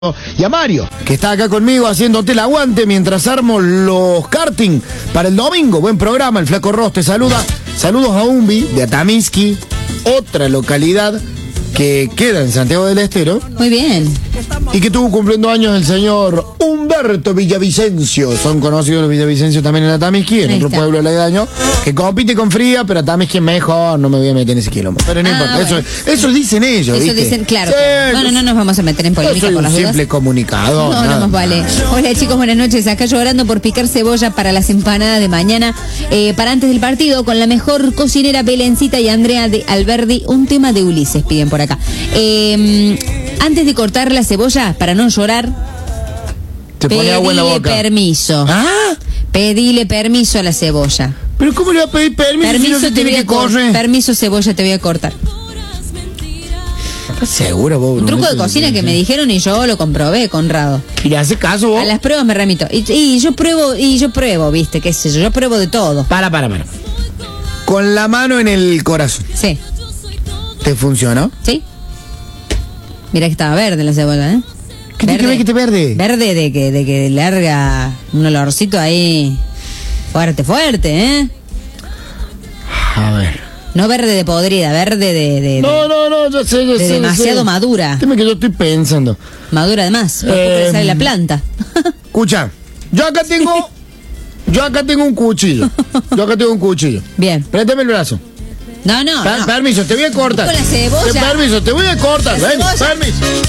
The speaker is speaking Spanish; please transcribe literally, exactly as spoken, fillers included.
Y a Mario, que está acá conmigo haciéndote el aguante mientras armo los karting para el domingo. Buen programa, el Flaco Ross te saluda. Saludos a Umbi, de Atamisqui, otra localidad que queda en Santiago del Estero. Muy bien. Y que tuvo cumpliendo años el señor Humberto Villavicencio. Son conocidos los Villavicencios también en Atamisqui, en otro pueblo aledaño, que compite con Fría, pero Atamisqui es mejor, no me voy a meter en ese quilombo. Pero no Ah, importa, bueno. eso, eso dicen ellos, Eso ¿viste? dicen, claro. Sí, claro. Bueno, no nos vamos a meter en yo polémica soy por un las dudas. simple comunicador. No, nada no más vale. Hola chicos, buenas noches. Acá llorando por picar cebolla para las empanadas de mañana. Eh, para antes del partido, con la mejor cocinera Belencita y Andrea de Alberdi. Un tema de Ulises, piden por acá. Eh, antes de cortar la cebolla, para no llorar, Te pone agua en la pedile boca. permiso. ¿Ah? Pedile permiso a la cebolla. ¿Pero cómo le va a pedir permiso, Permiso, si no se te tiene voy que a cor- correr? permiso cebolla, te voy a cortar. ¿Estás segura vos? Un truco de Brunete? cocina que me dijeron y yo lo comprobé, Conrado. ¿Y le hace caso vos? A las pruebas me remito. Y, y yo pruebo, y yo pruebo, viste, qué sé yo, yo pruebo de todo. Para, para, para. Con la mano en el corazón. Sí, ¿Te funcionó? sí. Mira que estaba verde la cebolla, ¿eh? ¿Qué tiene que ver que esté verde? Verde de que, de que larga un olorcito ahí fuerte, fuerte, ¿eh? A ver. No verde de podrida, verde de, de, No, no, no, yo sé, yo de sé. demasiado yo sé. madura. Dime que yo estoy pensando. Madura además, porque Eh, le sale la planta. Escucha, yo acá tengo. Yo acá tengo un cuchillo. Yo acá tengo un cuchillo. Bien. Préstame el brazo. No, no, Per- no. Permiso, te voy a cortar. Con la cebolla. Permiso, te voy a cortar. La Ven, cebolla. permiso.